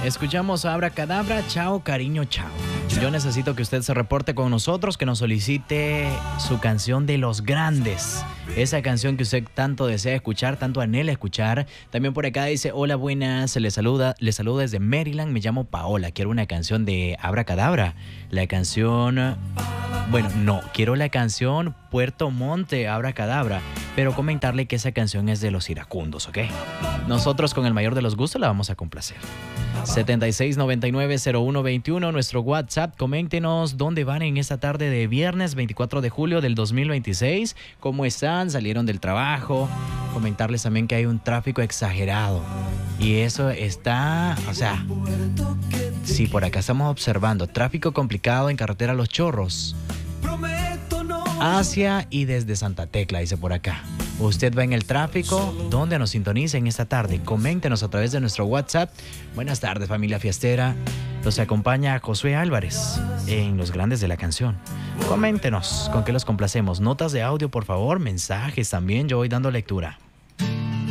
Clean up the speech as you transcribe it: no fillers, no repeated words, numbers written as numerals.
Escuchamos Abracadabra, chao, cariño, chao. Yo necesito que usted se reporte con nosotros, que nos solicite su canción de los grandes. Esa canción que usted tanto desea escuchar, tanto anhela escuchar. También por acá dice, hola, buenas, le saludo desde Maryland, me llamo Paola. Quiero una canción de Abracadabra. La canción... Bueno, no, quiero la canción Puerto Monte, Abracadabra, pero comentarle que esa canción es de los iracundos, ¿ok? Nosotros con el mayor de los gustos la vamos a complacer. 76990121, nuestro WhatsApp. Coméntenos dónde van en esta tarde de viernes 24 de julio del 2026. ¿Cómo están? ¿Salieron del trabajo? Comentarles también que hay un tráfico exagerado. Y eso está, o sea, sí, por acá estamos observando tráfico complicado en carretera Los Chorros, hacia y desde Santa Tecla, dice por acá. Usted va en el tráfico, ¿dónde nos sintoniza en esta tarde? Coméntenos a través de nuestro WhatsApp. Buenas tardes, familia fiestera. Los acompaña Josué Álvarez en Los Grandes de la Canción. Coméntenos con qué los complacemos. Notas de audio, por favor, mensajes también, yo voy dando lectura.